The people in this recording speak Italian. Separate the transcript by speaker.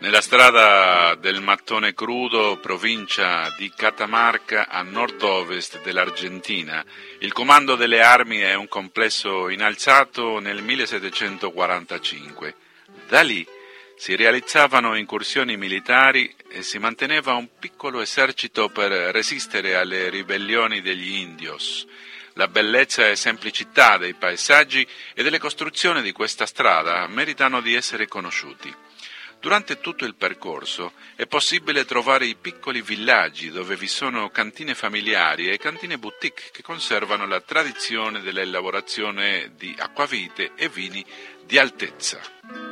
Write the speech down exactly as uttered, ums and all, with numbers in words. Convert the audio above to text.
Speaker 1: Nella strada del Mattone Crudo, provincia di Catamarca, a nord-ovest dell'Argentina, il comando delle armi è un complesso innalzato nel millesettecentoquarantacinque. Da lì si realizzavano incursioni militari e si manteneva un piccolo esercito per resistere alle ribellioni degli indios. La bellezza e semplicità dei paesaggi e delle costruzioni di questa strada meritano di essere conosciuti. Durante tutto il percorso è possibile trovare i piccoli villaggi dove vi sono cantine familiari e cantine boutique che conservano la tradizione dell'elaborazione di acquavite e vini di altezza.